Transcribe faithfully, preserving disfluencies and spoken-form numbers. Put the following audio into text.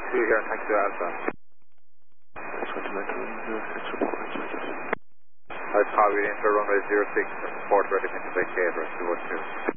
two here, taxi to Alpha. I'll call you in for runway zero six, port ready to take care of two oh two.